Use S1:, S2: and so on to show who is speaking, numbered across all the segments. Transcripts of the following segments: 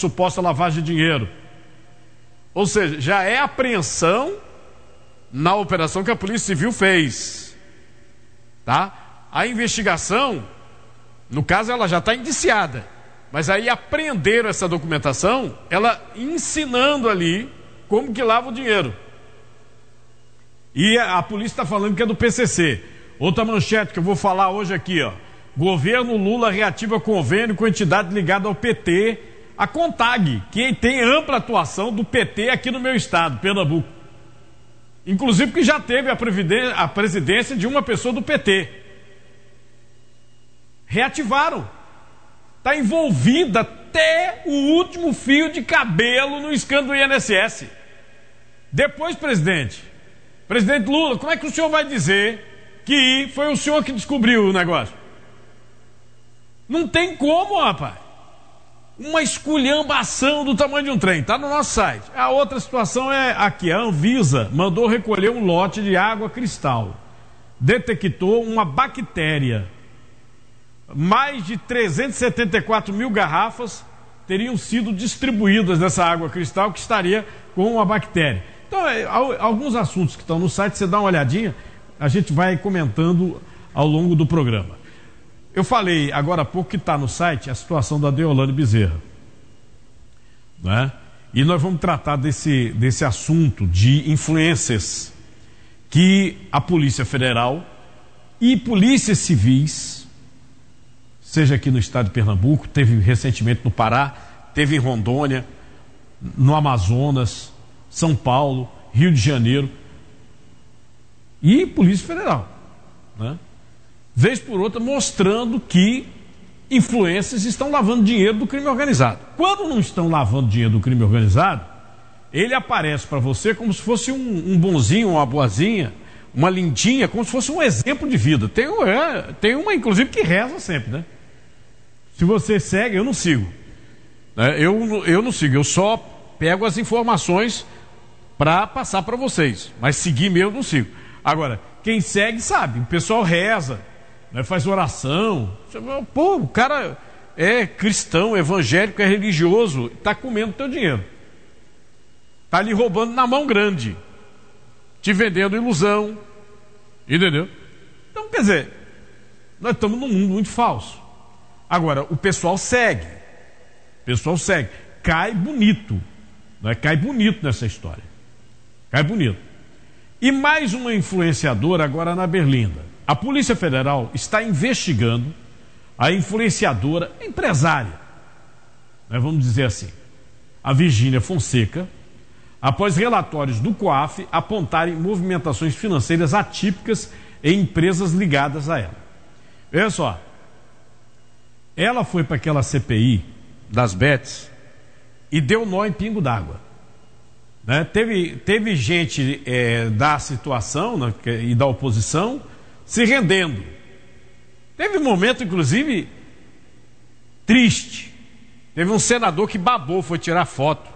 S1: suposta lavagem de dinheiro. Ou seja, já é apreensão na operação que a Polícia Civil fez. Tá? A investigação, no caso, ela já está indiciada. Mas aí apreenderam essa documentação, ela ensinando ali como que lava o dinheiro. E a polícia está falando que é do PCC. Outra manchete que eu vou falar hoje aqui, ó. Governo Lula reativa convênio com entidade ligada ao PT, a CONTAG, que tem ampla atuação do PT aqui no meu estado, Pernambuco. Inclusive que já teve a presidência de uma pessoa do PT. Reativaram. Está envolvida até o último fio de cabelo no escândalo do INSS. Depois, presidente Lula, como é que o senhor vai dizer que foi o senhor que descobriu o negócio? Não tem como, rapaz. Uma esculhambação do tamanho de um trem. Está no nosso site. A outra situação é aqui. A Anvisa mandou recolher um lote de água cristal. Detectou uma bactéria. Mais de 374 mil garrafas teriam sido distribuídas dessa água cristal que estaria com uma bactéria. Então, alguns assuntos que estão no site, você dá uma olhadinha, a gente vai comentando ao longo do programa. Eu falei agora há pouco que está no site a situação da Deolane Bezerra, né? E nós vamos tratar desse assunto de influências que a Polícia Federal e polícias civis, seja aqui no estado de Pernambuco, teve recentemente no Pará, teve em Rondônia, no Amazonas, São Paulo, Rio de Janeiro e Polícia Federal, né? Vez por outra mostrando que influências estão lavando dinheiro do crime organizado. Quando não estão tem dinheiro do crime organizado, ele aparece para você como se fosse um bonzinho, uma boazinha, uma lindinha, como se fosse um exemplo de vida. Tem uma, inclusive, que reza sempre, né? Se você segue, eu não sigo. Eu não sigo, eu só pego as informações para passar para vocês. Mas seguir mesmo, não sigo. Agora, quem segue sabe, o pessoal reza, né, faz oração. Pô, o cara é cristão, evangélico, é religioso, está comendo teu dinheiro. Está lhe roubando na mão grande, te vendendo ilusão, entendeu? Então, quer dizer, nós estamos num mundo muito falso. Agora, o pessoal segue, cai bonito, né? Cai bonito nessa história, cai bonito. E mais uma influenciadora agora na Berlinda. A Polícia Federal está investigando a influenciadora empresária, né, vamos dizer assim, a Virgínia Fonseca, após relatórios do COAF apontarem movimentações financeiras atípicas em empresas ligadas a ela. Veja só, ela foi para aquela CPI das bets e deu nó em pingo d'água, né? Teve gente da situação, né, e da oposição se rendendo. Teve um momento, inclusive, triste. Teve um senador que babou, foi tirar foto.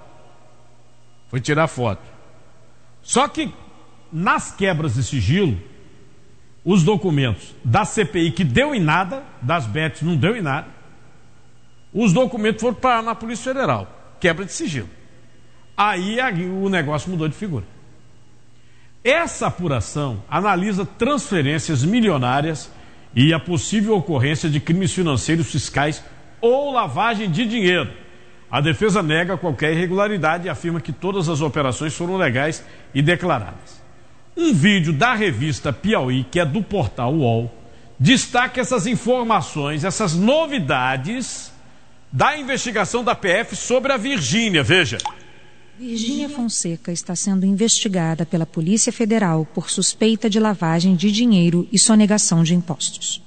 S1: Só que nas quebras de sigilo, os documentos da CPI que deu em nada, das bets não deu em nada, os documentos foram para na Polícia Federal, quebra de sigilo. Aí o negócio mudou de figura. Essa apuração analisa transferências milionárias e a possível ocorrência de crimes financeiros, fiscais ou lavagem de dinheiro. A defesa nega qualquer irregularidade e afirma que todas as operações foram legais e declaradas. Um vídeo da revista Piauí, que é do portal UOL, destaca essas informações, essas novidades da investigação da PF sobre a Virgínia. Veja.
S2: Virgínia Fonseca está sendo investigada pela Polícia Federal por suspeita de lavagem de dinheiro e sonegação de impostos.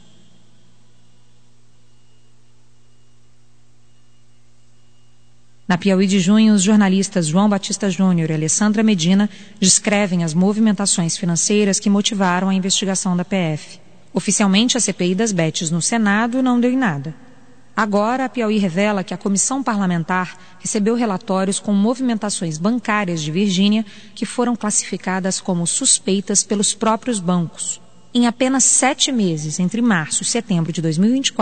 S2: Na Piauí de junho, os jornalistas João Batista Júnior e Alessandra Medina descrevem as movimentações financeiras que motivaram a investigação da PF. Oficialmente, a CPI das bets no Senado não deu em nada. Agora, a Piauí revela que a comissão parlamentar recebeu relatórios com movimentações bancárias de Virgínia que foram classificadas como suspeitas pelos próprios bancos. Em apenas 7 meses, entre março e setembro de 2024,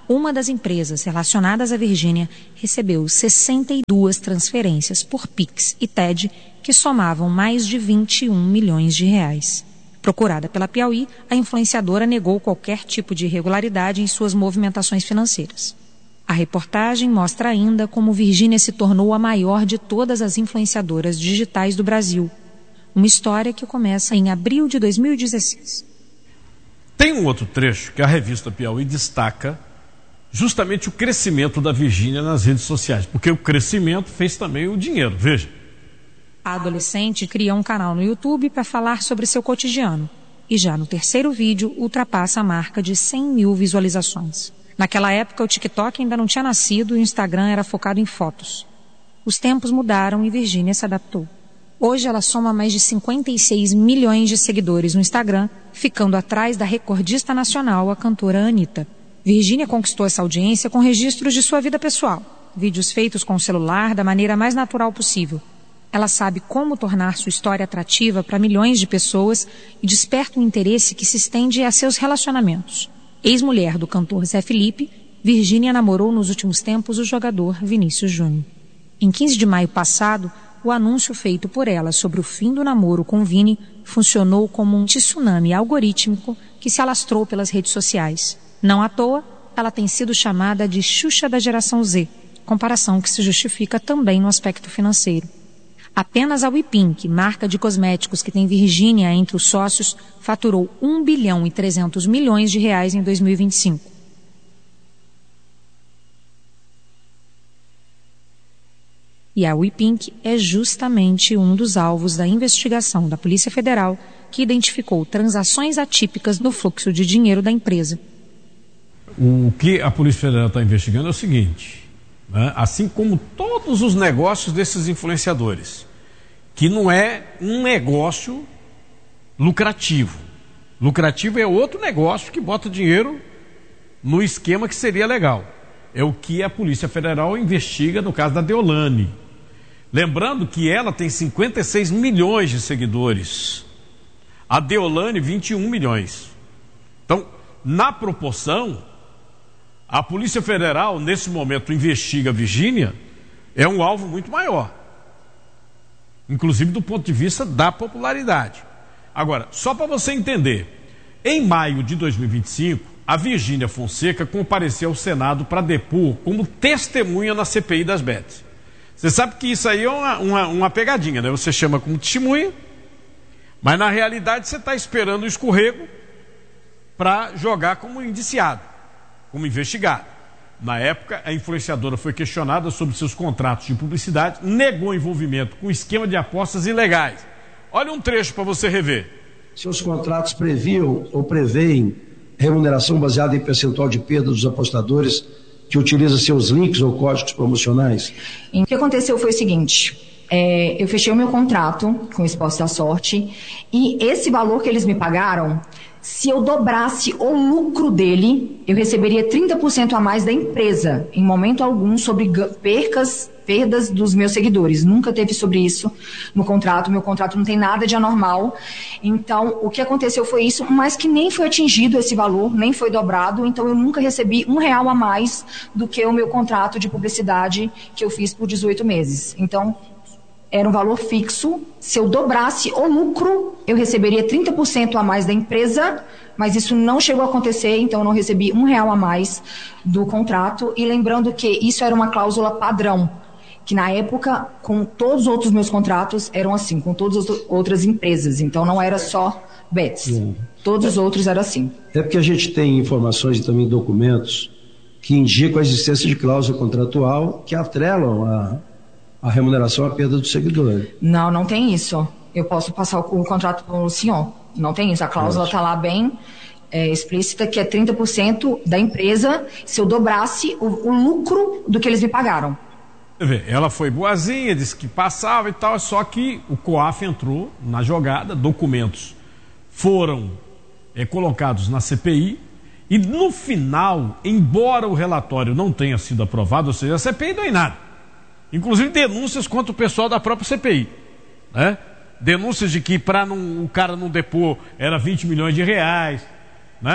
S2: uma das empresas relacionadas a Virgínia recebeu 62 transferências por Pix e TED que somavam mais de 21 milhões de reais. Procurada pela Piauí, a influenciadora negou qualquer tipo de irregularidade em suas movimentações financeiras. A reportagem mostra ainda como Virgínia se tornou a maior de todas as influenciadoras digitais do Brasil. Uma história que começa em abril de 2016.
S1: Tem um outro trecho que a revista Piauí destaca justamente o crescimento da Virgínia nas redes sociais, porque o crescimento fez também o dinheiro. Veja.
S2: A adolescente criou um canal no YouTube para falar sobre seu cotidiano e já no terceiro vídeo ultrapassa a marca de 100 mil visualizações. Naquela época o TikTok ainda não tinha nascido e o Instagram era focado em fotos. Os tempos mudaram e Virgínia se adaptou. Hoje ela soma mais de 56 milhões de seguidores no Instagram, ficando atrás da recordista nacional, a cantora Anitta. Virgínia conquistou essa audiência com registros de sua vida pessoal, vídeos feitos com o celular da maneira mais natural possível. Ela sabe como tornar sua história atrativa para milhões de pessoas e desperta um interesse que se estende a seus relacionamentos. Ex-mulher do cantor Zé Felipe, Virgínia namorou nos últimos tempos o jogador Vinícius Júnior. Em 15 de maio passado, o anúncio feito por ela sobre o fim do namoro com Vini funcionou como um tsunami algorítmico que se alastrou pelas redes sociais. Não à toa, ela tem sido chamada de Xuxa da geração Z, comparação que se justifica também no aspecto financeiro. Apenas a WePink, marca de cosméticos que tem Virgínia entre os sócios, faturou 1 bilhão e 300 milhões de reais em 2025. E a WePink é justamente um dos alvos da investigação da Polícia Federal, que identificou transações atípicas no fluxo de dinheiro da empresa.
S1: O que a Polícia Federal está investigando é o seguinte, né? Assim como todos os negócios desses influenciadores, que não é um negócio lucrativo. Lucrativo é outro negócio que bota dinheiro no esquema que seria legal. É o que a Polícia Federal investiga no caso da Deolane. Lembrando que ela tem 56 milhões de seguidores. A Deolane, 21 milhões. Então, na proporção, a Polícia Federal, nesse momento, investiga a Virgínia, é um alvo muito maior. Inclusive do ponto de vista da popularidade. Agora, só para você entender, em maio de 2025, a Virgínia Fonseca compareceu ao Senado para depor como testemunha na CPI das bets. Você sabe que isso aí é uma pegadinha, né? Você chama como testemunha, mas na realidade você está esperando o escorrego para jogar como indiciado, como investigado. Na época, a influenciadora foi questionada sobre seus contratos de publicidade, negou envolvimento com esquema de apostas ilegais. Olha um trecho para você rever.
S3: Seus contratos previam ou preveem remuneração baseada em percentual de perda dos apostadores que utiliza seus links ou códigos promocionais?
S4: O que aconteceu foi o seguinte, eu fechei o meu contrato com o Esporte da Sorte e esse valor que eles me pagaram, se eu dobrasse o lucro dele, eu receberia 30% a mais da empresa, em momento algum sobre perdas dos meus seguidores. Nunca teve sobre isso no contrato, meu contrato não tem nada de anormal. Então, o que aconteceu foi isso, mas que nem foi atingido esse valor, nem foi dobrado, então eu nunca recebi R$1 a mais do que o meu contrato de publicidade que eu fiz por 18 meses. Então, era um valor fixo. Se eu dobrasse o lucro, eu receberia 30% a mais da empresa, mas isso não chegou a acontecer, então eu não recebi R$1 a mais do contrato. E lembrando que isso era uma cláusula padrão, que na época, com todos os outros meus contratos, eram assim, com todas as outras empresas. Então não era só Bets, todos os outros eram assim.
S3: É porque a gente tem informações e também documentos que indicam a existência de cláusula contratual que atrelam a remuneração à perda do seguidor.
S4: Não, não tem isso. Eu posso passar o contrato para o senhor. Não tem isso. A cláusula está lá bem explícita, que é 30% da empresa se eu dobrasse o lucro do que eles me pagaram.
S1: Ela foi boazinha, disse que passava e tal, só que o COAF entrou na jogada, documentos foram colocados na CPI e no final, embora o relatório não tenha sido aprovado, ou seja, a CPI não é nada. Inclusive denúncias contra o pessoal da própria CPI, né? Denúncias de que para o cara não depor era 20 milhões de reais, né?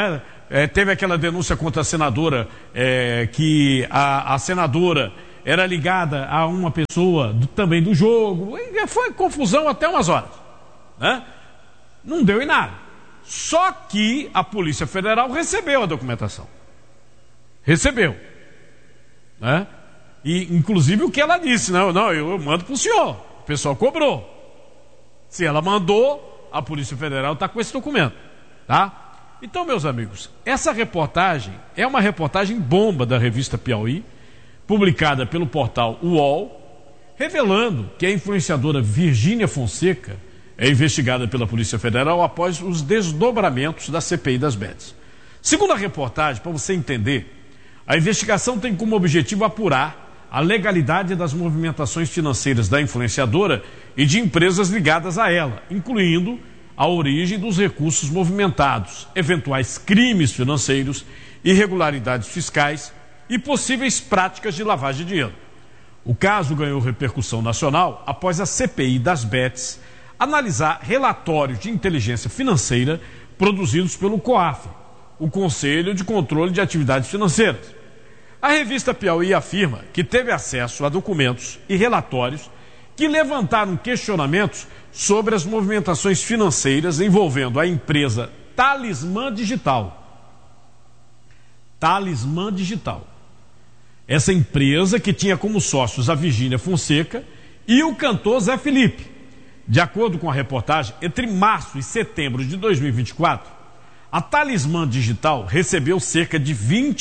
S1: Teve aquela denúncia contra a senadora, que a senadora era ligada a uma pessoa também do jogo. E foi confusão até umas horas, né? Não deu em nada. Só que a Polícia Federal recebeu a documentação. Recebeu, né? E inclusive o que ela disse, não, eu mando para o senhor. O pessoal cobrou. Se ela mandou, a Polícia Federal está com esse documento, tá? Então, meus amigos, essa reportagem é uma reportagem bomba da revista Piauí, publicada pelo portal UOL, revelando que a influenciadora Virgínia Fonseca é investigada pela Polícia Federal após os desdobramentos da CPI das bets. Segundo a reportagem, para você entender, a investigação tem como objetivo apurar a legalidade das movimentações financeiras da influenciadora e de empresas ligadas a ela, incluindo a origem dos recursos movimentados, eventuais crimes financeiros, irregularidades fiscais e possíveis práticas de lavagem de dinheiro. O caso ganhou repercussão nacional após a CPI das bets analisar relatórios de inteligência financeira produzidos pelo COAF, o Conselho de Controle de Atividades Financeiras. A revista Piauí afirma que teve acesso a documentos e relatórios que levantaram questionamentos sobre as movimentações financeiras envolvendo a empresa Talismã Digital. Talismã Digital. Essa empresa que tinha como sócios a Virgínia Fonseca e o cantor Zé Felipe. De acordo com a reportagem, entre março e setembro de 2024, a Talismã Digital recebeu cerca de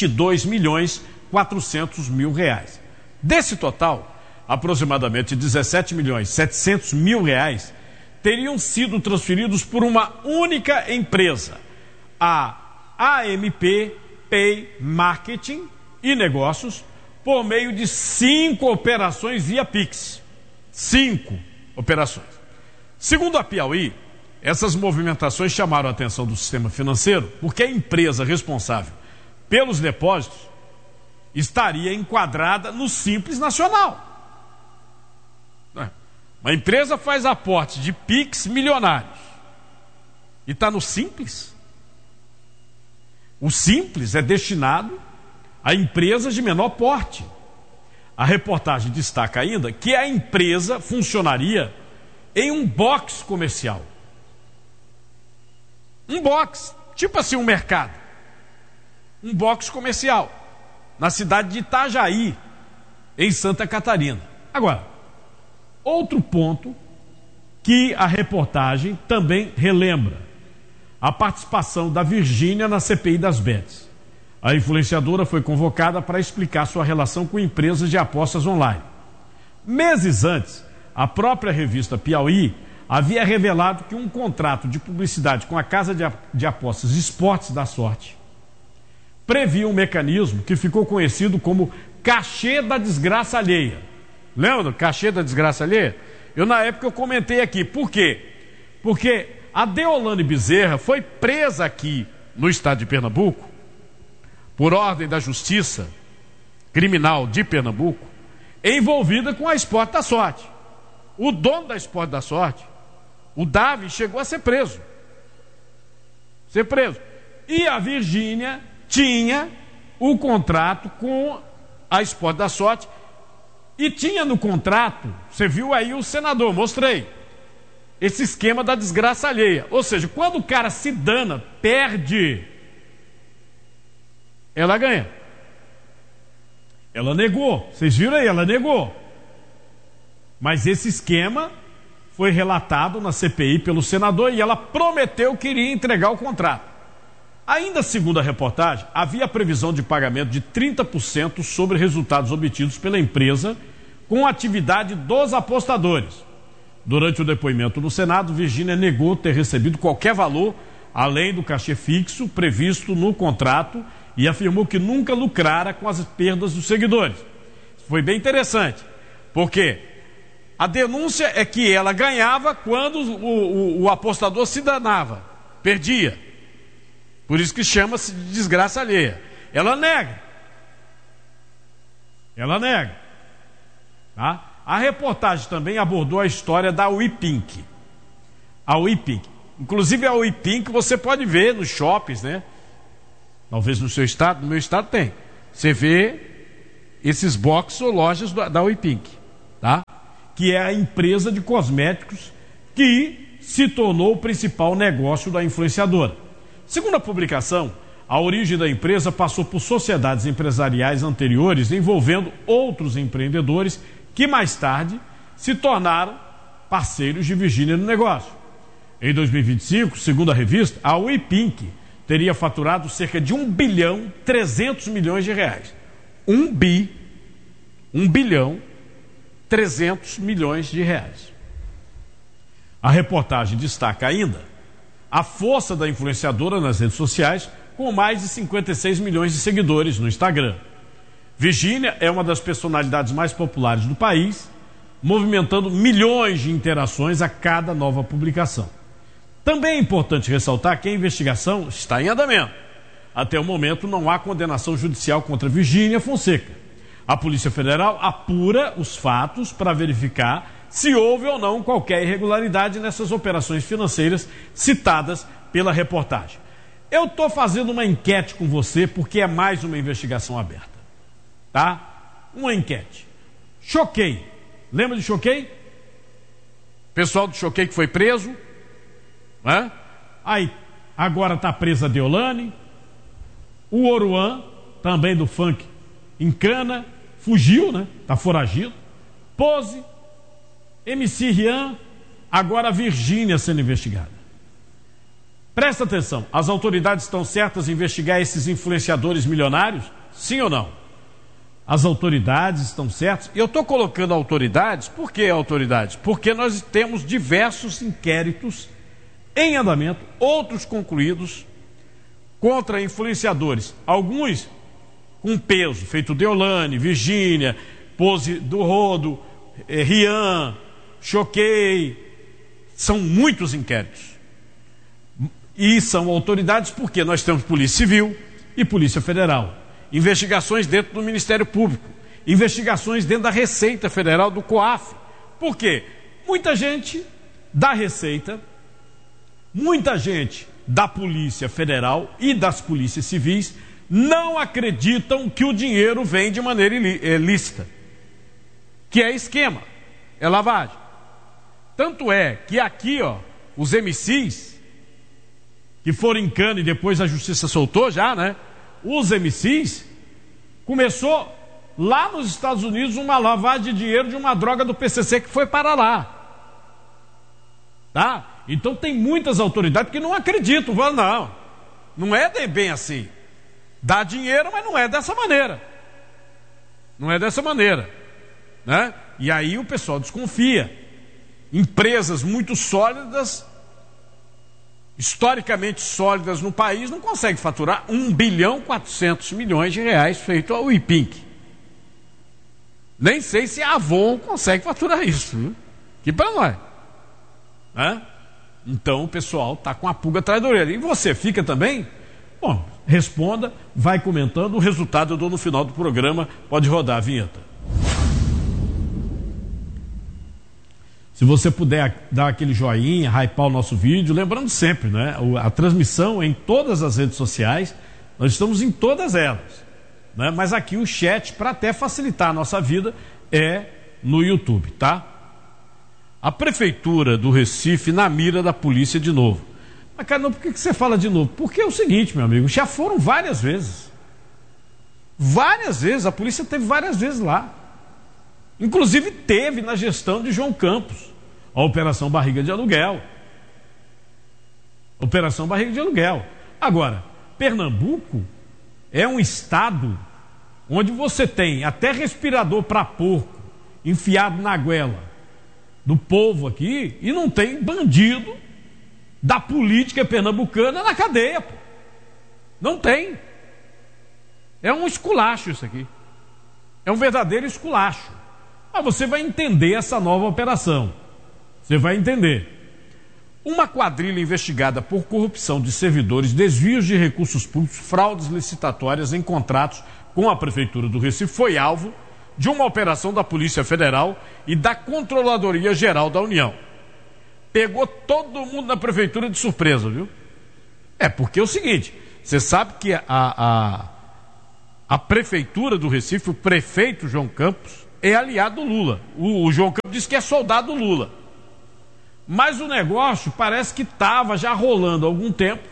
S1: 22.400.000 reais. Desse total, aproximadamente 17.700.000 reais teriam sido transferidos por uma única empresa, a AMP Pay Marketing e Negócios, por meio de 5 operações via Pix. 5 operações. Segundo a Piauí, essas movimentações chamaram a atenção do sistema financeiro porque a empresa responsável pelos depósitos estaria enquadrada no Simples Nacional. Uma empresa faz aporte de Pix milionários e está no Simples. O Simples é destinado a empresas de menor porte. A reportagem destaca ainda que a empresa funcionaria em um box comercial. Um box, tipo assim um mercado. Um box comercial, na cidade de Itajaí, em Santa Catarina. Agora, outro ponto que a reportagem também relembra: a participação da Virgínia na CPI das bets. A influenciadora foi convocada para explicar sua relação com empresas de apostas online. Meses antes, a própria revista Piauí havia revelado que um contrato de publicidade com a casa de apostas Esportes da Sorte previa um mecanismo que ficou conhecido como cachê da desgraça alheia. Lembra do cachê da desgraça alheia? Na época eu comentei aqui. Por quê? Porque a Deolane Bezerra foi presa aqui no estado de Pernambuco por ordem da Justiça Criminal de Pernambuco, envolvida com a Esporte da Sorte. O dono da Esporte da Sorte, o Davi, chegou a ser preso. E a Virgínia tinha o contrato com a Esporte da Sorte. E tinha no contrato, você viu aí o senador, mostrei, esse esquema da desgraça alheia. Ou seja, quando o cara se dana, perde, ela ganha. Ela negou, vocês viram aí, ela negou. Mas esse esquema foi relatado na CPI pelo senador e ela prometeu que iria entregar o contrato. Ainda segundo a reportagem, havia previsão de pagamento de 30% sobre resultados obtidos pela empresa com a atividade dos apostadores. Durante o depoimento no Senado, Virgínia negou ter recebido qualquer valor além do cachê fixo previsto no contrato e afirmou que nunca lucrara com as perdas dos seguidores. Foi bem interessante, porque a denúncia é que ela ganhava quando o apostador se danava, perdia. Por isso que chama-se de desgraça alheia. Ela nega. Tá? A reportagem também abordou a história da WePink. A WePink. Inclusive a WePink você pode ver nos shoppings, né? Talvez no seu estado, no meu estado tem. Você vê esses boxes ou lojas da Uipink, tá? Que é a empresa de cosméticos que se tornou o principal negócio da influenciadora. Segundo a publicação, a origem da empresa passou por sociedades empresariais anteriores envolvendo outros empreendedores que mais tarde se tornaram parceiros de Virgínia no negócio. Em 2025, segundo a revista, a Uipink teria faturado cerca de 1.300 bilhões. 1.300 bilhões. A reportagem destaca ainda a força da influenciadora nas redes sociais, com mais de 56 milhões de seguidores no Instagram. Virgínia é uma das personalidades mais populares do país, movimentando milhões de interações a cada nova publicação. Também é importante ressaltar que a investigação está em andamento. Até o momento não há condenação judicial contra Virgínia Fonseca. A Polícia Federal apura os fatos para verificar se houve ou não qualquer irregularidade nessas operações financeiras citadas pela reportagem. Eu estou fazendo uma enquete com você porque é mais uma investigação aberta, tá? Uma enquete. Choquei. Lembra de Choquei? Pessoal do Choquei que foi preso, né? Aí, agora está presa a Deolane. O Oruan, também do funk em cana, fugiu, né? Está foragido. Pose, MC Rian, agora a Virgínia sendo investigada. Presta atenção, as autoridades estão certas em investigar esses influenciadores milionários? Sim ou não? As autoridades estão certas. Eu estou colocando autoridades, por que autoridades? Porque nós temos diversos inquéritos em andamento, outros concluídos, contra influenciadores. Alguns com peso, feito Deolane, Virgínia, Pose do Rodo, Rian, Choquei. São muitos inquéritos. E são autoridades porque nós temos Polícia Civil e Polícia Federal. Investigações dentro do Ministério Público. Investigações dentro da Receita Federal, do COAF. Por quê? Muita gente da Receita, muita gente da Polícia Federal e das polícias civis não acreditam que o dinheiro vem de maneira ilícita. Que é esquema, é lavagem. Tanto é que aqui, ó, os MCs que foram em cana e depois a justiça soltou já, né? Os MCs, começou lá nos Estados Unidos uma lavagem de dinheiro de uma droga do PCC que foi para lá. Tá? Então tem muitas autoridades que não acreditam, falam, não é bem assim. Dá dinheiro, mas não é dessa maneira. Não é dessa maneira, né? E aí o pessoal desconfia. Empresas muito sólidas, historicamente sólidas no país, não conseguem faturar 1.400 bilhões feito a Uipink. Nem sei se a Avon consegue faturar isso, viu? Que para nós, né? Então o pessoal está com a pulga atrás da orelha. E você fica também? Bom, responda, vai comentando. O resultado eu dou no final do programa. Pode rodar a vinheta. Se você puder dar aquele joinha, hypar o nosso vídeo, lembrando sempre, né? A transmissão em todas as redes sociais, nós estamos em todas elas, né? Mas aqui o chat, para até facilitar a nossa vida, é no YouTube, tá? A Prefeitura do Recife na mira da polícia de novo. Mas, cara, por que você fala de novo? Porque é o seguinte, meu amigo, já foram várias vezes. Várias vezes, a polícia teve várias vezes lá. Inclusive teve na gestão de João Campos a Operação Barriga de Aluguel. Operação Barriga de Aluguel. Agora, Pernambuco é um estado onde você tem até respirador para porco enfiado na goela do povo aqui e não tem bandido da política pernambucana na cadeia, pô. Não tem. É um esculacho isso aqui. É um verdadeiro esculacho. Mas você vai entender essa nova operação. Você vai entender. Uma quadrilha investigada por corrupção de servidores, desvios de recursos públicos, fraudes licitatórias em contratos com a Prefeitura do Recife foi alvo de uma operação da Polícia Federal e da Controladoria Geral da União. Pegou todo mundo na Prefeitura de surpresa, viu? É porque é o seguinte, Você sabe que a prefeitura do Recife, o prefeito João Campos, é aliado do Lula. O João Campos disse que é soldado do Lula. Mas o negócio parece que estava já rolando há algum tempo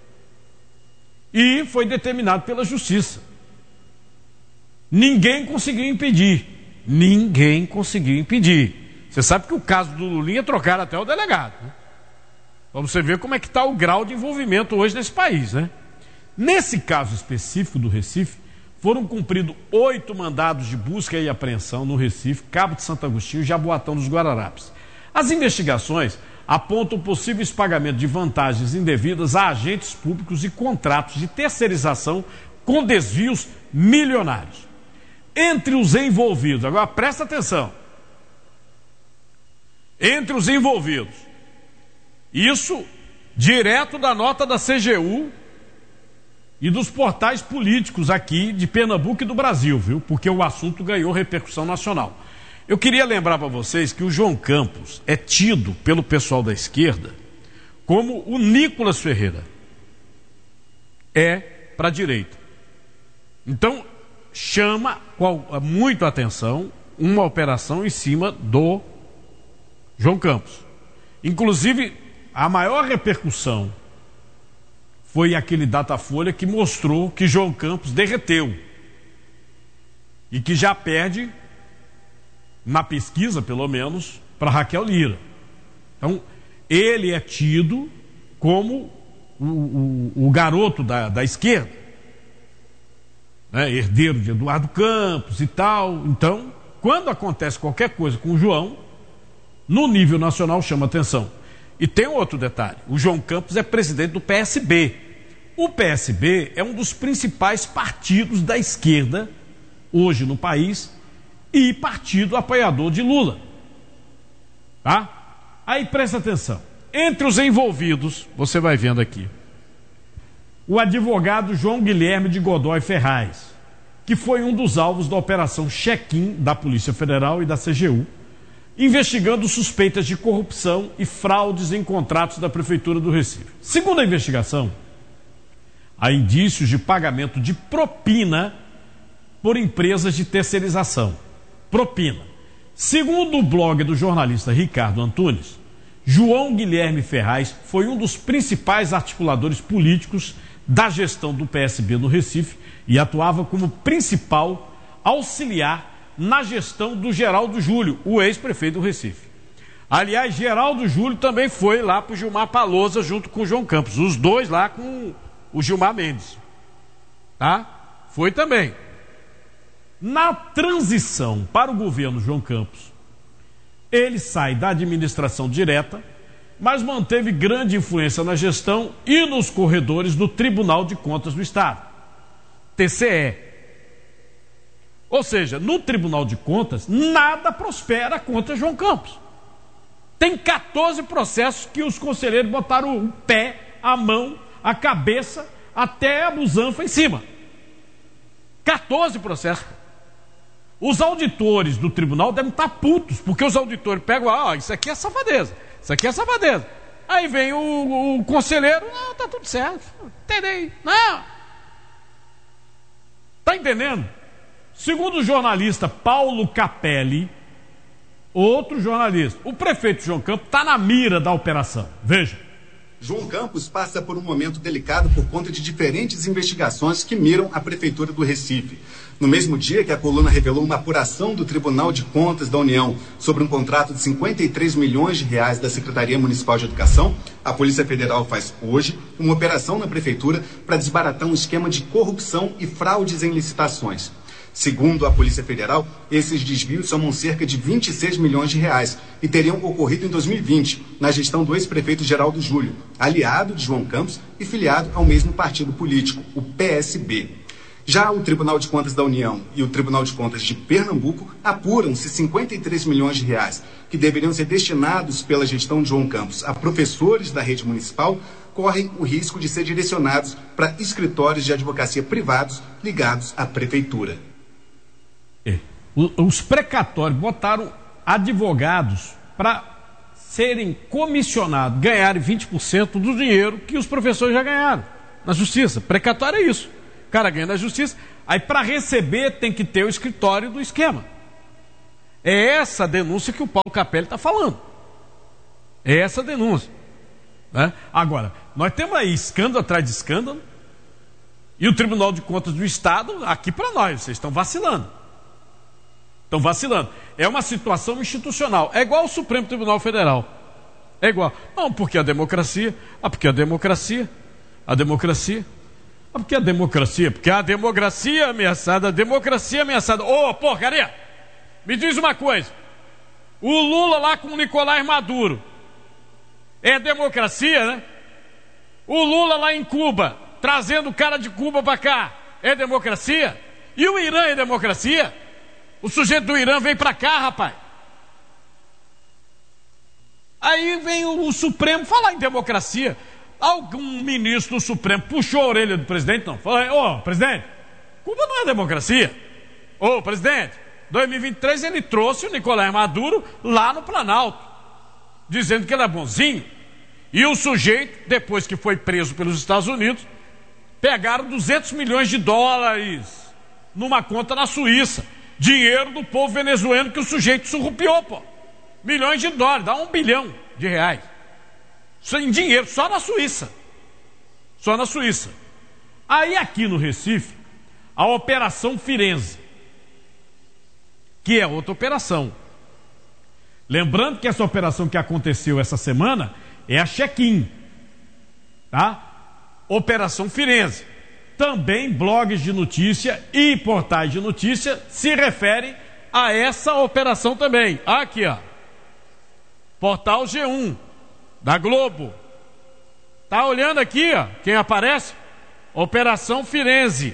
S1: e foi determinado pela justiça. Ninguém conseguiu impedir. Ninguém conseguiu impedir. Você sabe que o caso do Lulinha trocaram até o delegado, né? Pra você ver como é que está o grau de envolvimento hoje nesse país, né? Nesse caso específico do Recife, foram cumpridos 8 mandados de busca e apreensão no Recife, Cabo de Santo Agostinho e Jaboatão dos Guararapes. As investigações apontam possíveis pagamentos de vantagens indevidas a agentes públicos e contratos de terceirização com desvios milionários. Entre os envolvidos, agora presta atenção, entre os envolvidos, isso direto da nota da CGU e dos portais políticos aqui de Pernambuco e do Brasil, viu? Porque o assunto ganhou repercussão nacional. Eu queria lembrar para vocês que o João Campos é tido pelo pessoal da esquerda como o Nicolas Ferreira é para a direita. Então, chama muito a atenção uma operação em cima do João Campos. Inclusive, a maior repercussão foi aquele Datafolha que mostrou que João Campos derreteu e que já perde, na pesquisa pelo menos, para Raquel Lira. Então, ele é tido como o garoto da esquerda, né? Herdeiro de Eduardo Campos e tal. Então, quando acontece qualquer coisa com o João, no nível nacional chama atenção. E tem outro detalhe, o João Campos é presidente do PSB. O PSB é um dos principais partidos da esquerda hoje no país e partido apoiador de Lula. Tá? Aí presta atenção. Entre os envolvidos, você vai vendo aqui, o advogado João Guilherme de Godoy Ferraz, que foi um dos alvos da Operação Check-in da Polícia Federal e da CGU, investigando suspeitas de corrupção e fraudes em contratos da Prefeitura do Recife. Segundo a investigação, há indícios de pagamento de propina por empresas de terceirização. Propina. Segundo o blog do jornalista Ricardo Antunes, João Guilherme Ferraz foi um dos principais articuladores políticos da gestão do PSB no Recife e atuava como principal auxiliar na gestão do Geraldo Júlio, o ex-prefeito do Recife. Aliás, Geraldo Júlio também foi lá para o Gilmar Palousa junto com o João Campos, os dois lá com o Gilmar Mendes. Tá? Foi também. Na transição para o governo João Campos, ele sai da administração direta, mas manteve grande influência na gestão e nos corredores do Tribunal de Contas do Estado, TCE. Ou seja, no Tribunal de Contas, nada prospera contra João Campos. Tem 14 processos que os conselheiros botaram o pé, a mão, a cabeça, até a busanfa em cima. 14 processos. Os auditores do tribunal devem estar putos, porque os auditores pegam, isso aqui é safadeza, isso aqui é safadeza. Aí vem o conselheiro, não, tá tudo certo, entendi, não. Tá entendendo? Segundo o jornalista Paulo Capelli, outro jornalista, o prefeito João Campos está na mira da operação. Veja.
S5: João Campos passa por um momento delicado por conta de diferentes investigações que miram a Prefeitura do Recife. No mesmo dia que a coluna revelou uma apuração do Tribunal de Contas da União sobre um contrato de 53 milhões de reais da Secretaria Municipal de Educação, a Polícia Federal faz hoje uma operação na Prefeitura para desbaratar um esquema de corrupção e fraudes em licitações. Segundo a Polícia Federal, esses desvios somam cerca de 26 milhões de reais e teriam ocorrido em 2020, na gestão do ex-prefeito Geraldo Júlio, aliado de João Campos e filiado ao mesmo partido político, o PSB. Já o Tribunal de Contas da União e o Tribunal de Contas de Pernambuco apuram-se 53 milhões de reais, que deveriam ser destinados pela gestão de João Campos a professores da rede municipal, correm o risco de ser direcionados para escritórios de advocacia privados ligados à Prefeitura.
S1: Os precatórios botaram advogados para serem comissionados, ganharem 20% do dinheiro que os professores já ganharam. na justiça. Precatório é isso. O cara ganha na justiça, aí para receber tem que ter o escritório do esquema. É essa a denúncia que o Paulo Capelli está falando. É essa a denúncia. Né? Agora, nós temos aí escândalo atrás de escândalo, e o Tribunal de Contas do Estado, aqui para nós, vocês estão vacilando. Estão vacilando. É uma situação institucional. É igual ao Supremo Tribunal Federal. É igual. Não, porque a democracia. Porque a democracia ameaçada. Ô, porcaria! Me diz uma coisa. O Lula lá com o Nicolás Maduro. É democracia, né? O Lula lá em Cuba, trazendo o cara de Cuba para cá. É democracia? E o Irã é democracia? O sujeito do Irã vem para cá, rapaz. Aí vem o Supremo falar em democracia. Algum ministro do Supremo puxou a orelha do presidente? Não. Falou, presidente, Cuba não é democracia. Presidente, 2023 ele trouxe o Nicolás Maduro lá no Planalto, dizendo que ele é bonzinho. E o sujeito, depois que foi preso pelos Estados Unidos, pegaram 200 milhões de dólares numa conta na Suíça. Dinheiro do povo venezuelano que o sujeito surrupiou, pô. Milhões de dólares, dá R$1 bilhão. Isso em dinheiro, só na Suíça. Aí aqui no Recife, a Operação Firenze, que é outra operação. Lembrando que essa operação que aconteceu essa semana é a Check-in, tá? Operação Firenze. Também blogs de notícia e portais de notícia se referem a essa operação também. Aqui, ó. Portal G1 da Globo. Tá olhando aqui, ó, quem aparece? Operação Firenze.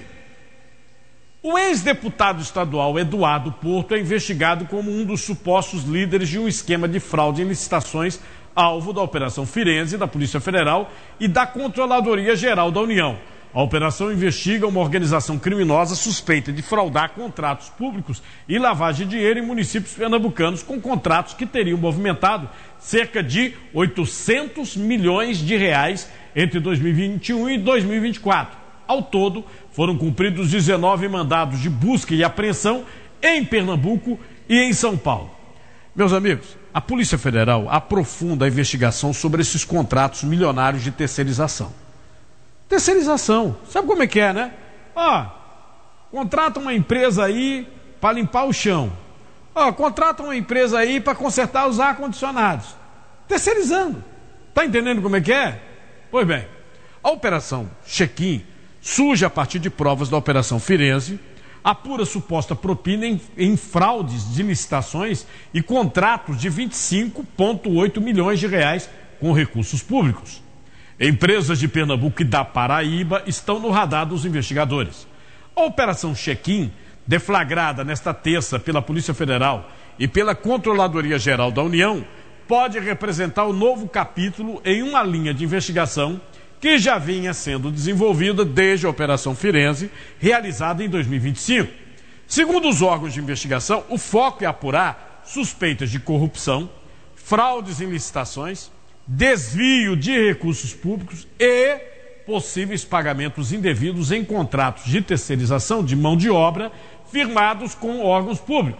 S1: O ex-deputado estadual Eduardo Porto é investigado como um dos supostos líderes de um esquema de fraude em licitações alvo da Operação Firenze, da Polícia Federal e da Controladoria Geral da União. A operação investiga uma organização criminosa suspeita de fraudar contratos públicos e lavagem de dinheiro em municípios pernambucanos com contratos que teriam movimentado cerca de 800 milhões de reais entre 2021 e 2024. Ao todo, foram cumpridos 19 mandados de busca e apreensão em Pernambuco e em São Paulo. Meus amigos, a Polícia Federal aprofunda a investigação sobre esses contratos milionários de terceirização. Terceirização, sabe como é que é, né? Contrata uma empresa aí para limpar o chão. Contrata uma empresa aí para consertar os ar-condicionados. Terceirizando. Tá entendendo como é que é? Pois bem, a Operação Check-in surge a partir de provas da Operação Firenze, apura suposta propina em fraudes de licitações e contratos de 25,8 milhões de reais com recursos públicos. Empresas de Pernambuco e da Paraíba estão no radar dos investigadores. A Operação Check-in, deflagrada nesta terça pela Polícia Federal e pela Controladoria Geral da União, pode representar um novo capítulo em uma linha de investigação que já vinha sendo desenvolvida desde a Operação Firenze, realizada em 2025. Segundo os órgãos de investigação, o foco é apurar suspeitas de corrupção, fraudes em licitações, desvio de recursos públicos e possíveis pagamentos indevidos em contratos de terceirização de mão de obra firmados com órgãos públicos.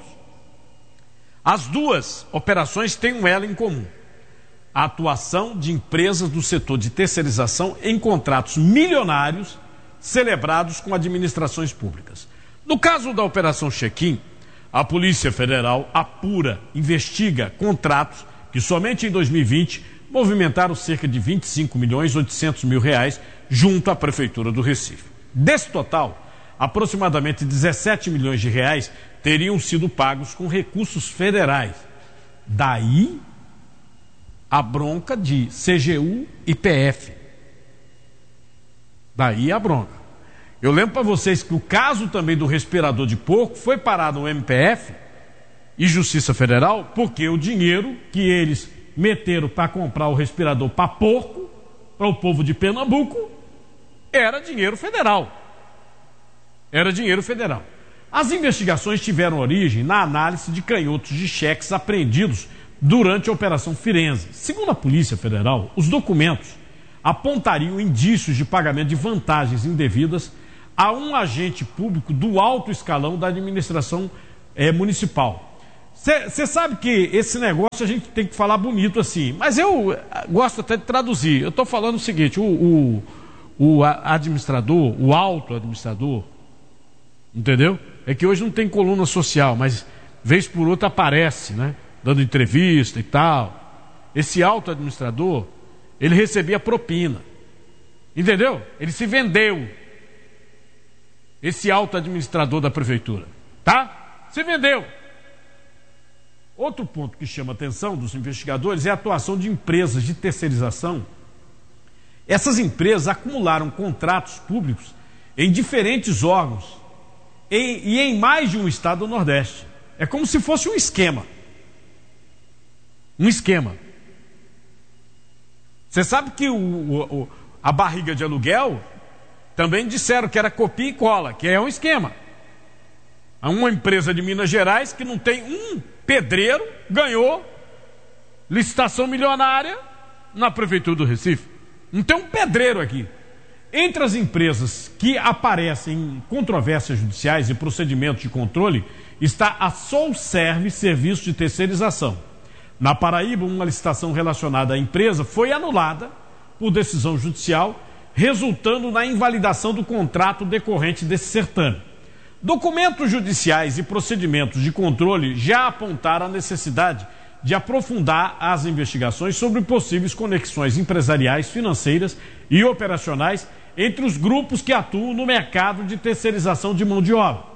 S1: As duas operações têm um elo em comum: a atuação de empresas do setor de terceirização em contratos milionários celebrados com administrações públicas. No caso da Operação Check-in, a Polícia Federal apura, investiga contratos que somente em 2020 movimentaram cerca de 25.800.000 reais junto à Prefeitura do Recife. Desse total, aproximadamente 17 milhões de reais teriam sido pagos com recursos federais. Daí a bronca de CGU e PF. Daí a bronca. Eu lembro para vocês que o caso também do respirador de porco foi parar no MPF e Justiça Federal porque o dinheiro que eles meteram para comprar o respirador para porco, para o povo de Pernambuco, era dinheiro federal. Era dinheiro federal. As investigações tiveram origem na análise de canhotos de cheques apreendidos durante a Operação Firenze. Segundo a Polícia Federal, os documentos apontariam indícios de pagamento de vantagens indevidas a um agente público do alto escalão da administração municipal. Você sabe que esse negócio a gente tem que falar bonito assim, mas eu gosto até de traduzir. Eu estou falando o seguinte, o administrador, o alto administrador, entendeu? É que hoje não tem coluna social, mas vez por outra aparece, né? Dando entrevista e tal. Esse alto administrador, ele recebia propina, entendeu? Ele se vendeu, esse alto administrador da prefeitura, tá? Se vendeu. Outro ponto que chama a atenção dos investigadores é a atuação de empresas de terceirização. Essas empresas acumularam contratos públicos em diferentes órgãos e em mais de um estado do Nordeste. É como se fosse um esquema. Um esquema. Você sabe que a barriga de aluguel também disseram que era copia e cola, que é um esquema. Há uma empresa de Minas Gerais que não tem um pedreiro, ganhou licitação milionária na prefeitura do Recife. Não tem um pedreiro aqui. Entre as empresas que aparecem em controvérsias judiciais e procedimentos de controle está a Solserve Serviço de Terceirização. Na Paraíba, uma licitação relacionada à empresa foi anulada por decisão judicial, resultando na invalidação do contrato decorrente desse certame. Documentos judiciais e procedimentos de controle já apontaram a necessidade de aprofundar as investigações sobre possíveis conexões empresariais, financeiras e operacionais entre os grupos que atuam no mercado de terceirização de mão de obra.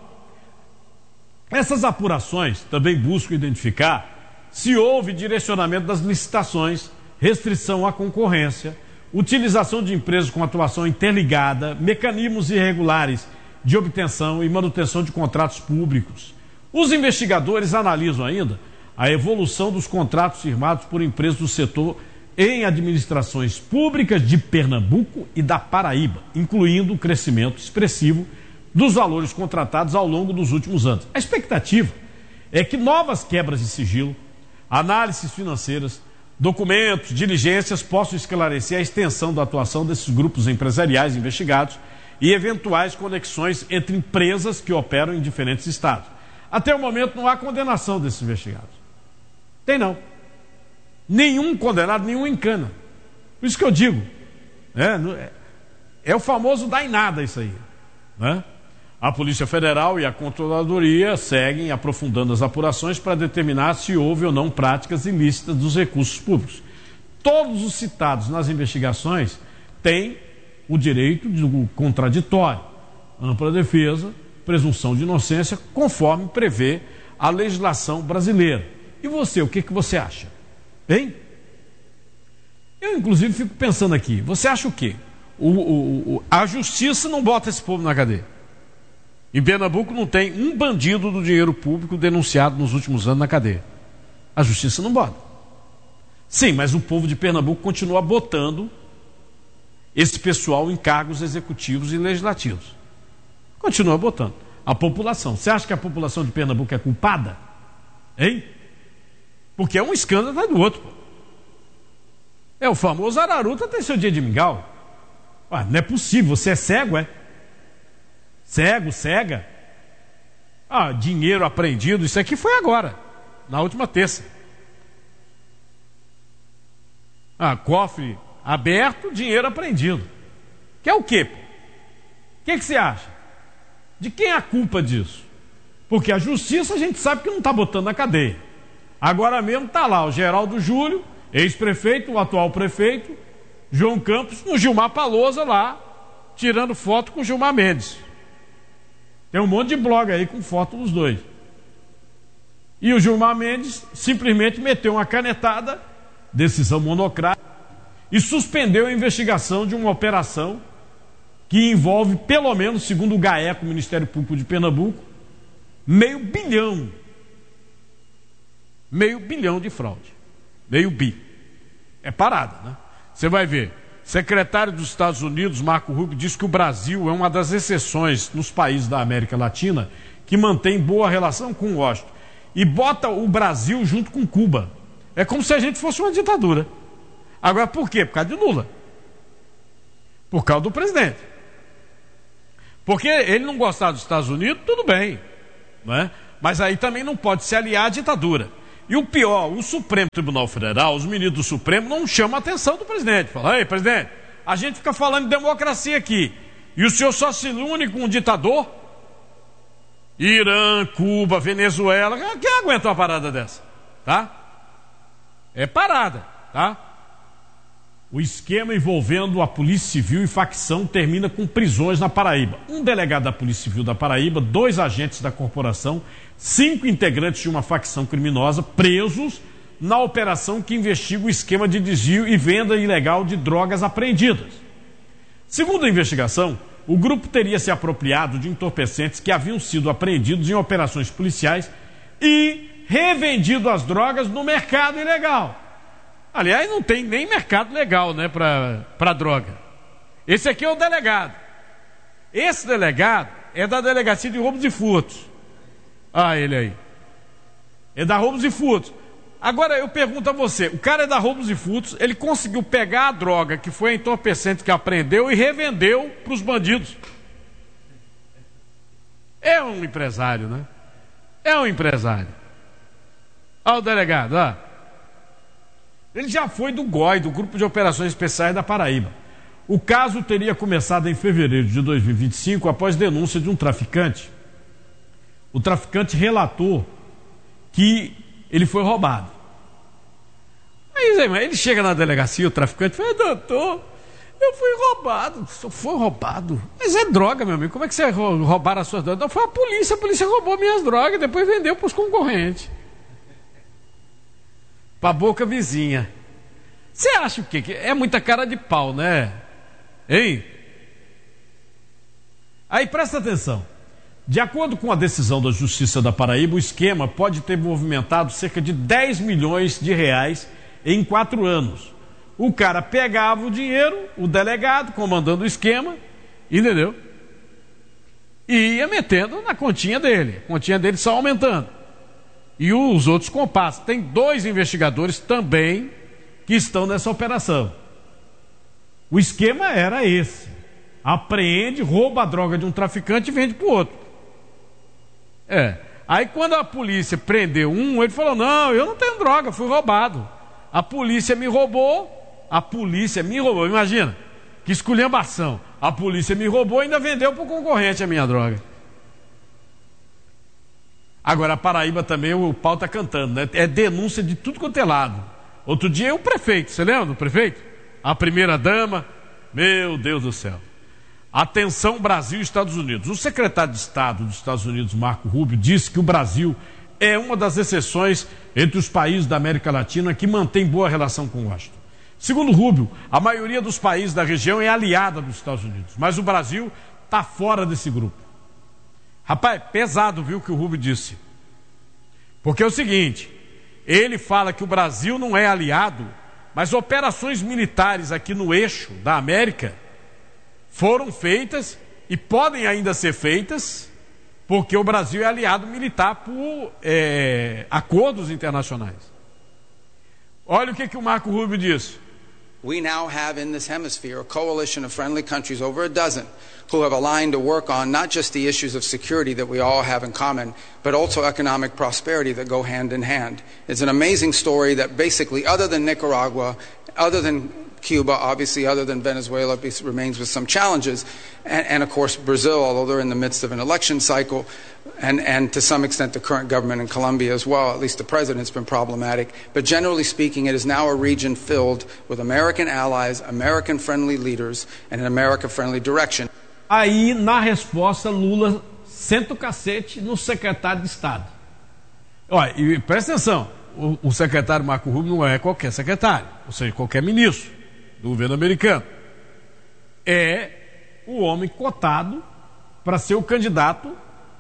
S1: Essas apurações também buscam identificar se houve direcionamento das licitações, restrição à concorrência, utilização de empresas com atuação interligada, mecanismos irregulares de obtenção e manutenção de contratos públicos. Os investigadores analisam ainda a evolução dos contratos firmados por empresas do setor em administrações públicas de Pernambuco e da Paraíba, incluindo o crescimento expressivo dos valores contratados ao longo dos últimos anos. A expectativa é que novas quebras de sigilo, análises financeiras, documentos, diligências possam esclarecer a extensão da atuação desses grupos empresariais investigados e eventuais conexões entre empresas que operam em diferentes estados. Até o momento não há condenação desses investigados. Tem não. Nenhum condenado, nenhum encana. Por isso que eu digo, é o famoso dá em nada isso aí, né? A Polícia Federal e a Controladoria seguem aprofundando as apurações para determinar se houve ou não práticas ilícitas dos recursos públicos. Todos os citados nas investigações têm o direito do contraditório, ampla defesa, presunção de inocência, conforme prevê a legislação brasileira. E você, o que você acha? Hein? Eu, inclusive, fico pensando aqui, você acha o quê? A justiça não bota esse povo na cadeia. Em Pernambuco não tem um bandido do dinheiro público denunciado nos últimos anos na cadeia. A justiça não bota. Sim, mas o povo de Pernambuco continua botando esse pessoal em cargos executivos e legislativos. Continua botando. A população. Você acha que a população de Pernambuco é culpada? Hein? Porque é um escândalo atrás do outro. Pô. É o famoso Araruta tem seu dia de mingau. Não é possível, você é cego, é? Cego, cega. Dinheiro apreendido, isso aqui foi agora, na última terça. Cofre aberto, dinheiro apreendido. Que é o quê? O que você acha? De quem é a culpa disso? Porque a justiça a gente sabe que não está botando na cadeia. Agora mesmo está lá o Geraldo Júlio, ex-prefeito, o atual prefeito, João Campos, com Gilmar Palosa lá, tirando foto com Gilmar Mendes. Tem um monte de blog aí com foto dos dois. E o Gilmar Mendes simplesmente meteu uma canetada, decisão monocrática, e suspendeu a investigação de uma operação que envolve, pelo menos, segundo o GAECO, o Ministério Público de Pernambuco, meio bilhão de fraude. Meio bi. É parada, né? Você vai ver. Secretário dos Estados Unidos, Marco Rubio, diz que o Brasil é uma das exceções nos países da América Latina que mantém boa relação com Washington. E bota o Brasil junto com Cuba. É como se a gente fosse uma ditadura. Agora, por quê? Por causa de Lula. Por causa do presidente. Porque ele não gostar dos Estados Unidos, tudo bem, não é? Mas aí também não pode se aliar à ditadura. E o pior, o Supremo Tribunal Federal, os ministros do Supremo não chamam a atenção do presidente. Falam: ei, presidente, a gente fica falando de democracia aqui, e o senhor só se une com um ditador? Irã, Cuba, Venezuela, quem aguenta uma parada dessa? Tá? É parada, tá? O esquema envolvendo a Polícia Civil e facção termina com prisões na Paraíba. Um delegado da Polícia Civil da Paraíba, 2 agentes da corporação, 5 integrantes de uma facção criminosa presos na operação que investiga o esquema de desvio e venda ilegal de drogas apreendidas. Segundo a investigação, o grupo teria se apropriado de entorpecentes que haviam sido apreendidos em operações policiais e revendido as drogas no mercado ilegal. Aliás, não tem nem mercado legal, né, para droga. Esse aqui é o delegado. Esse delegado é da Delegacia de Roubos e Furtos. Ah, ele aí. É da Roubos e Furtos. Agora eu pergunto a você, o cara é da Roubos e Furtos, ele conseguiu pegar a droga que foi a entorpecente que apreendeu e revendeu para os bandidos. É um empresário, né? É um empresário. Olha o delegado, ó. Ele já foi do GOI, do Grupo de Operações Especiais da Paraíba. O caso teria começado em fevereiro de 2025, após denúncia de um traficante. O traficante relatou que ele foi roubado. Aí ele chega na delegacia, o traficante fala: doutor, eu fui roubado. Foi roubado? Mas é droga, meu amigo. Como é que você roubaram as suas drogas? Não, foi a polícia roubou minhas drogas e depois vendeu para os concorrentes. Para a boca vizinha. Você acha o quê? É muita cara de pau, né? Hein? Aí presta atenção. De acordo com a decisão da Justiça da Paraíba, o esquema pode ter movimentado cerca de 10 milhões de reais em 4 anos. O cara pegava o dinheiro, o delegado comandando o esquema, entendeu? E ia metendo na continha dele. A continha dele só aumentando. E os outros compassos. Tem 2 investigadores também que estão nessa operação. O esquema era esse: apreende, rouba a droga de um traficante e vende para o outro. Aí quando a polícia prendeu um, ele falou: não, eu não tenho droga, fui roubado. A polícia me roubou. Imagina, que esculhambação. A polícia me roubou e ainda vendeu para o concorrente a minha droga. Agora, a Paraíba também, o pau está cantando, né? É denúncia de tudo quanto é lado. Outro dia, o prefeito, você lembra do prefeito? A primeira-dama, meu Deus do céu. Atenção, Brasil e Estados Unidos. O secretário de Estado dos Estados Unidos, Marco Rubio, disse que o Brasil é uma das exceções entre os países da América Latina que mantém boa relação com Washington. Segundo Rubio, a maioria dos países da região é aliada dos Estados Unidos, mas o Brasil está fora desse grupo. Rapaz, pesado, viu, o que o Rubio disse. Porque é o seguinte, ele fala que o Brasil não é aliado, mas operações militares aqui no eixo da América foram feitas e podem ainda ser feitas, porque o Brasil é aliado militar por acordos internacionais. Olha o que o Marco Rubio disse.
S6: We now have in this hemisphere a coalition of friendly countries, over a dozen, who have aligned to work on not just the issues of security that we all have in common, but also economic prosperity that go hand in hand. It's an amazing story that basically, other than Nicaragua, other than Cuba, obviously other than Venezuela, remains with some challenges, and of course Brazil, although they're in the midst of an election cycle, and to some extent the current government in Colombia as well, at least the president's been problematic. But generally speaking, it is now a region filled with American allies, American-friendly leaders, and an America-friendly direction.
S1: Aí, na resposta, Lula senta o cacete no secretário de Estado. Olha, e presta atenção, o secretário Marco Rubio não é qualquer secretário, ou seja, qualquer ministro do governo americano. É o homem cotado para ser o candidato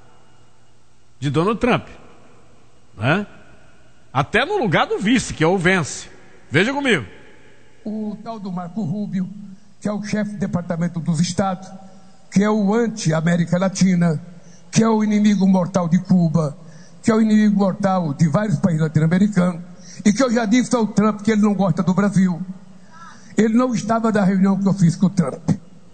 S1: de Donald Trump, né? Até no lugar do vice, que é o Vence. Veja comigo.
S7: O tal do Marco Rubio, que é o chefe do Departamento dos Estados, que é o anti-América Latina, que é o inimigo mortal de Cuba, que é o inimigo mortal de vários países latino-americanos, e que eu já disse ao Trump que ele não gosta do Brasil. Ele não estava na reunião que eu fiz com o Trump.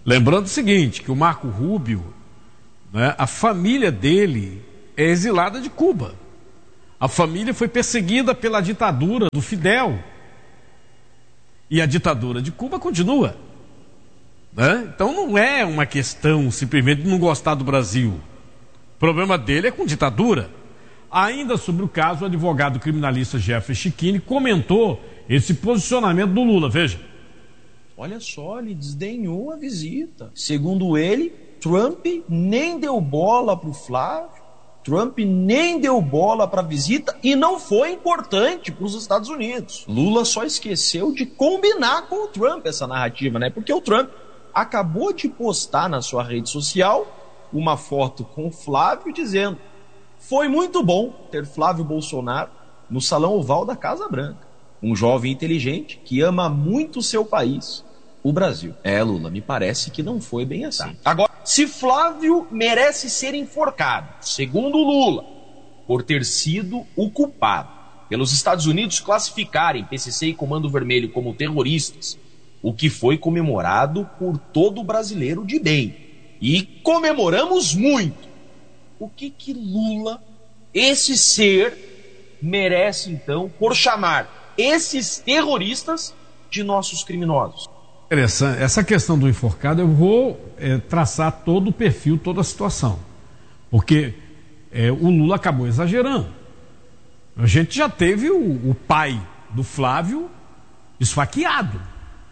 S1: Lembrando o seguinte, que o Marco Rubio, né, a família dele é exilada de Cuba. A família foi perseguida pela ditadura do Fidel. E a ditadura de Cuba continua. Né? Então não é uma questão simplesmente de não gostar do Brasil. O problema dele é com ditadura. Ainda sobre o caso, o advogado criminalista Jeffrey Schichini comentou esse posicionamento do Lula. Veja.
S8: Olha só, ele desdenhou a visita. Segundo ele, Trump nem deu bola para o Flávio, Trump nem deu bola para a visita e não foi importante para os Estados Unidos. Lula só esqueceu de combinar com o Trump essa narrativa, né? Porque o Trump acabou de postar na sua rede social uma foto com o Flávio dizendo: foi muito bom ter Flávio Bolsonaro no Salão Oval da Casa Branca. Um jovem inteligente que ama muito o seu país, o Brasil. Lula, me parece que não foi bem assim. Agora, se Flávio merece ser enforcado, segundo Lula, por ter sido o culpado pelos Estados Unidos classificarem PCC e Comando Vermelho como terroristas, o que foi comemorado por todo brasileiro de bem, e comemoramos muito, o que Lula, esse ser, merece então por chamar esses terroristas de nossos criminosos?
S1: Interessante. Essa questão do enforcado, eu vou traçar todo o perfil, toda a situação. Porque o Lula acabou exagerando. A gente já teve o pai do Flávio esfaqueado.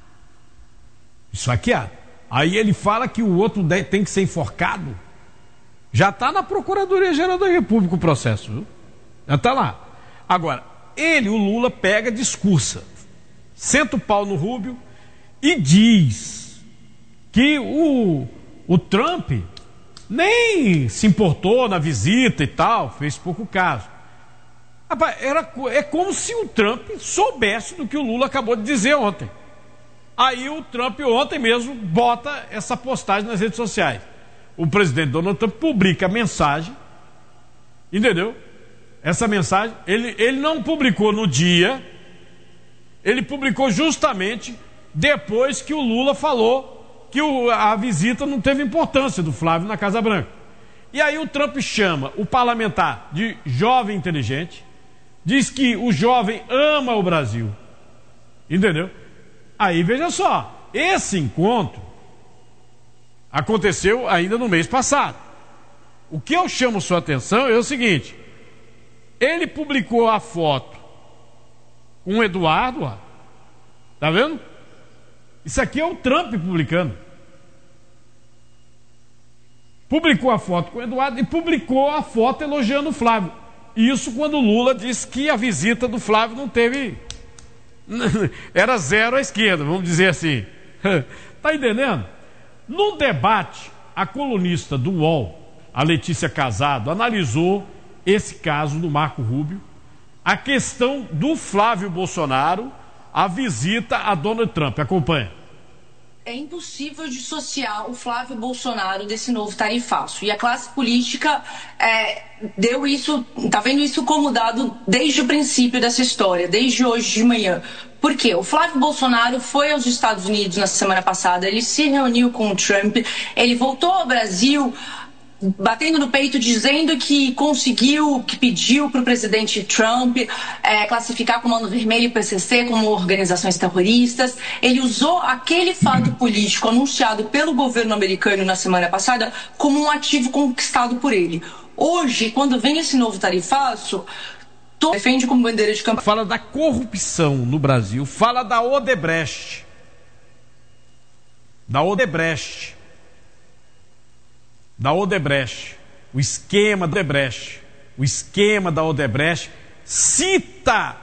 S1: Aí ele fala que o outro tem que ser enforcado. Já está na Procuradoria-Geral da República o processo, viu? Já está lá. Agora, o Lula pega, discursa, senta o pau no Rubio e diz que o Trump nem se importou na visita e tal, fez pouco caso. Rapaz, é como se o Trump soubesse do que o Lula acabou de dizer ontem. Aí o Trump ontem mesmo bota essa postagem nas redes sociais. O presidente Donald Trump publica a mensagem, entendeu? Essa mensagem, ele não publicou no dia, ele publicou justamente depois que o Lula falou que a visita não teve importância do Flávio na Casa Branca. E aí o Trump chama o parlamentar de jovem inteligente, diz que o jovem ama o Brasil, entendeu? Aí veja só, esse encontro aconteceu ainda no mês passado. O que eu chamo sua atenção é o seguinte: ele publicou a foto com o Eduardo, ó, tá vendo? Isso aqui é o Trump publicando. Publicou a foto com o Eduardo e publicou a foto elogiando o Flávio. Isso quando o Lula disse que a visita do Flávio não teve... Era zero à esquerda, vamos dizer assim. Tá entendendo? Num debate, a colunista do UOL, a Letícia Casado, analisou esse caso do Marco Rubio, a questão do Flávio Bolsonaro, a visita a Donald Trump. Acompanha.
S9: É impossível dissociar o Flávio Bolsonaro desse novo tarifaço. E a classe política está vendo isso como dado desde o princípio dessa história, desde hoje de manhã. Por quê? O Flávio Bolsonaro foi aos Estados Unidos na semana passada, ele se reuniu com o Trump, ele voltou ao Brasil batendo no peito, dizendo que conseguiu, que pediu para o presidente Trump classificar Comando Vermelho e PCC como organizações terroristas. Ele usou aquele fato político anunciado pelo governo americano na semana passada como um ativo conquistado por ele. Hoje, quando vem esse novo tarifaço, defende como bandeira de campanha.
S1: Fala da corrupção no Brasil, fala da Odebrecht. O esquema da Odebrecht, cita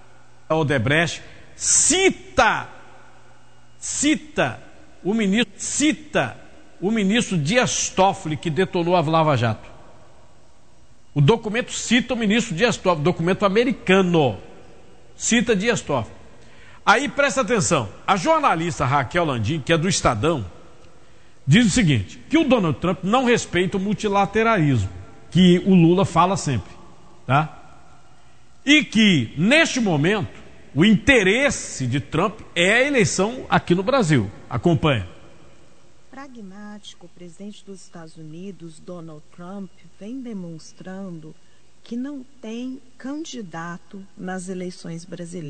S1: o ministro Dias Toffoli, que detonou a Lava Jato. O documento cita o ministro Dias Toffoli, documento americano, cita Dias Toffoli. Aí presta atenção, a jornalista Raquel Landim, que é do Estadão, diz o seguinte, que o Donald Trump não respeita o multilateralismo, que o Lula fala sempre, tá? E que, neste momento, o interesse de Trump é a eleição aqui no Brasil. Acompanha.
S10: pragmático, o presidente dos Estados Unidos, Donald Trump, vem demonstrando que não tem candidato nas eleições brasileiras.